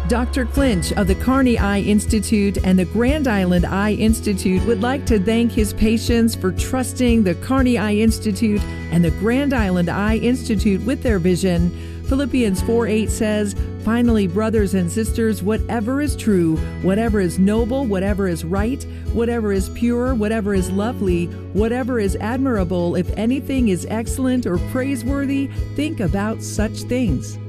Dr. Clinch of the Carney Eye Institute and the Grand Island Eye Institute would like to thank his patients for trusting the Carney Eye Institute and the Grand Island Eye Institute with their vision. Philippians 4:8 says, "Finally, brothers and sisters, whatever is true, whatever is noble, whatever is right, whatever is pure, whatever is lovely, whatever is admirable, if anything is excellent or praiseworthy, think about such things."